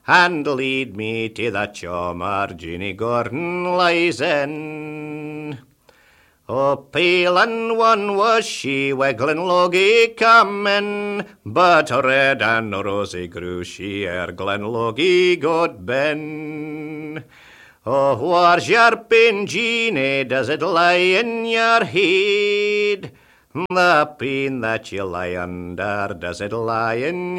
and lead me to the chomar Jeannie Gordon lies in. O pale and one was she, where Glenloggie come in, but red and rosy grew she ere Glenloggie got ben. Oh, where's your pain, Jeannie? Does it lie in your head? The pain that you lie under, does it lie in